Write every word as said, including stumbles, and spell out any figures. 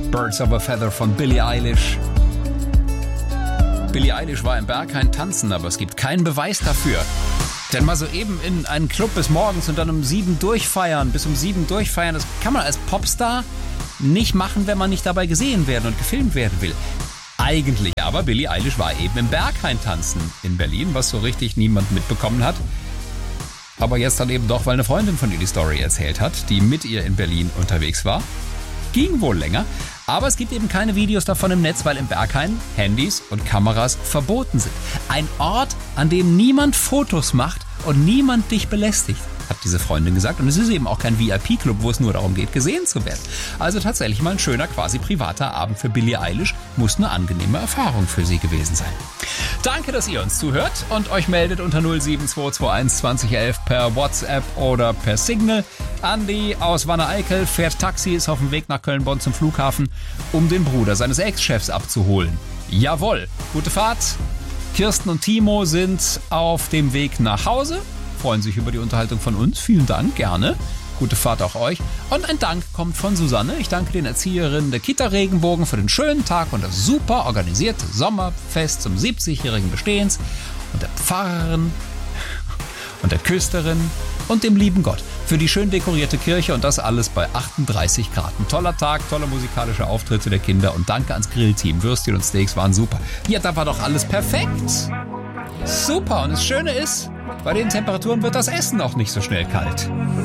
Birds of a Feather von Billie Eilish. Billie Eilish war im Berghain tanzen, aber es gibt keinen Beweis dafür. Denn mal so eben in einen Club bis morgens und dann um sieben durchfeiern, bis um sieben durchfeiern, das kann man als Popstar nicht machen, wenn man nicht dabei gesehen werden und gefilmt werden will. Eigentlich aber, Billie Eilish war eben im Berghain tanzen in Berlin, was so richtig niemand mitbekommen hat. Aber jetzt dann eben doch, weil eine Freundin von ihr die Story erzählt hat, die mit ihr in Berlin unterwegs war. Ging wohl länger, aber es gibt eben keine Videos davon im Netz, weil im Berghain Handys und Kameras verboten sind. Ein Ort, an dem niemand Fotos macht und niemand dich belästigt, hat diese Freundin gesagt. Und es ist eben auch kein V I P-Club, wo es nur darum geht, gesehen zu werden. Also tatsächlich mal ein schöner, quasi privater Abend für Billie Eilish. Muss eine angenehme Erfahrung für sie gewesen sein. Danke, dass ihr uns zuhört und euch meldet unter null sieben zwei zwei eins zwanzig elf per WhatsApp oder per Signal. Andi aus Wanne-Eickel fährt Taxi, ist auf dem Weg nach Köln-Bonn zum Flughafen, um den Bruder seines Ex-Chefs abzuholen. Jawohl, gute Fahrt. Kirsten und Timo sind auf dem Weg nach Hause, freuen sich über die Unterhaltung von uns. Vielen Dank, gerne. Gute Fahrt auch euch. Und ein Dank kommt von Susanne. Ich danke den Erzieherinnen der Kita Regenbogen für den schönen Tag und das super organisierte Sommerfest zum siebzigjährigen Bestehens und der Pfarrerin und der Küsterin und dem lieben Gott für die schön dekorierte Kirche und das alles bei achtunddreißig Grad. Ein toller Tag, tolle musikalische Auftritte der Kinder und danke ans Grillteam. Würstchen und Steaks waren super. Ja, da war doch alles perfekt. Super. Und das Schöne ist, bei den Temperaturen wird das Essen auch nicht so schnell kalt.